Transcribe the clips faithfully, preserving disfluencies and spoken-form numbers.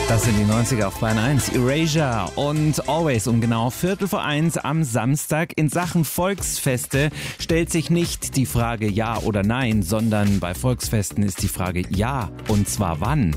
Das sind die neunziger auf Bayern eins. Erasure und Always um genau Viertel vor eins am Samstag. In Sachen Volksfeste stellt sich nicht die Frage ja oder nein, sondern bei Volksfesten ist die Frage ja, und zwar wann.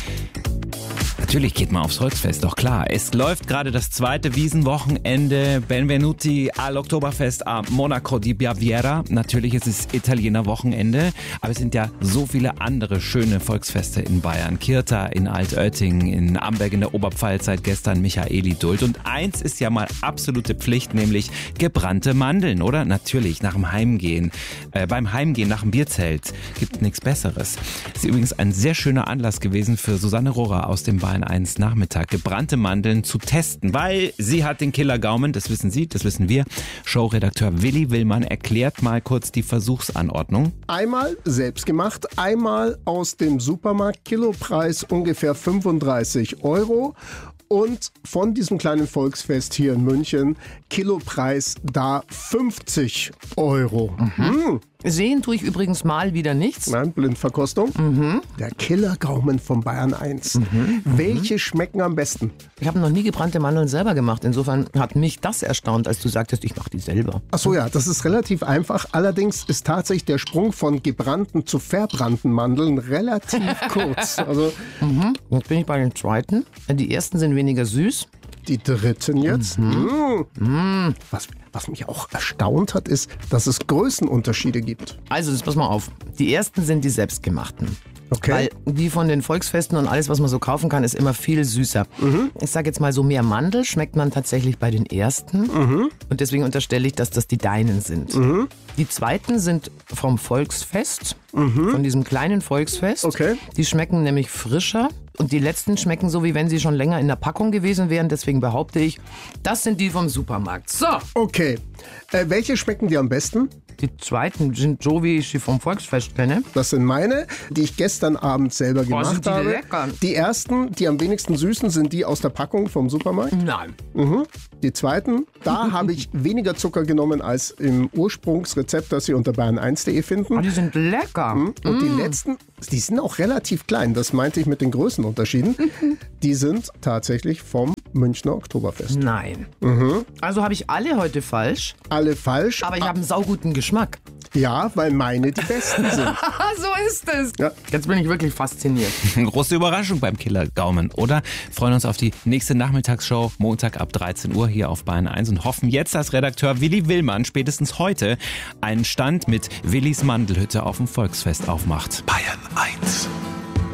Natürlich geht man aufs Volksfest, doch klar. Es läuft gerade das zweite Wiesenwochenende. Benvenuti all'Oktoberfest a Monaco di Baviera. Natürlich ist es Italiener Wochenende, aber es sind ja so viele andere schöne Volksfeste in Bayern. Kirta in Altötting, in Amberg in der Oberpfalz seit gestern Michaeli-Duld. Und eins ist ja mal absolute Pflicht, nämlich gebrannte Mandeln, oder? Natürlich, nach dem Heimgehen. Äh, beim Heimgehen nach dem Bierzelt gibt nichts Besseres. Ist übrigens ein sehr schöner Anlass gewesen für Susanne Rohrer aus dem Bayern eins Nachmittag, gebrannte Mandeln zu testen, weil sie hat den Killergaumen, das wissen Sie, das wissen wir. Showredakteur Willi Willmann erklärt mal kurz die Versuchsanordnung. Einmal selbst gemacht, einmal aus dem Supermarkt, Kilopreis ungefähr fünfunddreißig Euro. Und von diesem kleinen Volksfest hier in München, Kilopreis da fünfzig Euro. Mhm. Hm. Sehen tue ich übrigens mal wieder nichts. Nein, Blindverkostung. Mhm. Der Killergaumen von Bayern eins. Mhm. Welche schmecken am besten? Ich habe noch nie gebrannte Mandeln selber gemacht. Insofern hat mich das erstaunt, als du sagtest, ich mache die selber. Ach so, ja, das ist relativ einfach. Allerdings ist tatsächlich der Sprung von gebrannten zu verbrannten Mandeln relativ kurz. Also Mhm. Jetzt bin ich bei den zweiten. Die ersten sind weniger süß. die dritten jetzt. Mhm. Mm. Mhm. Was, was mich auch erstaunt hat, ist, dass es Größenunterschiede gibt. Also, jetzt pass mal auf. Die ersten sind die selbstgemachten. Okay. Weil die von den Volksfesten und alles, was man so kaufen kann, ist immer viel süßer. Mhm. Ich sage jetzt mal, so mehr Mandel schmeckt man tatsächlich bei den ersten. Mhm. Und deswegen unterstelle ich, dass das die deinen sind. Mhm. Die zweiten sind vom Volksfest, Mhm. von diesem kleinen Volksfest. Okay. Die schmecken nämlich frischer. Und die letzten schmecken so, wie wenn sie schon länger in der Packung gewesen wären. Deswegen behaupte ich, das sind die vom Supermarkt. So, Okay. Äh, welche schmecken dir am besten? die zweiten sind so, wie ich sie vom Volksfest kenne. Das sind meine, die ich gestern Abend selber gemacht sind die habe. lecker. Die ersten, die am wenigsten süßen, sind die aus der Packung vom Supermarkt. Nein. Mhm. Die zweiten, da habe ich weniger Zucker genommen als im Ursprungsrezept, das Sie unter bayern eins punkt de finden. Oh, die sind lecker. Und die letzten, die sind auch relativ klein, das meinte ich mit den Größenunterschieden. Die sind tatsächlich vom Münchner Oktoberfest. Nein. Mhm. Also habe ich alle heute falsch, Alle falsch. aber ich habe einen sauguten Geschmack. Ja, weil meine die besten sind. So ist es. Ja. Jetzt bin ich wirklich fasziniert. Große Überraschung beim Killergaumen, oder? Freuen uns auf die nächste Nachmittagsshow, Montag ab dreizehn Uhr hier auf Bayern eins und hoffen jetzt, dass Redakteur Willi Willmann spätestens heute einen Stand mit Willis Mandelhütte auf dem Volksfest aufmacht. Bayern eins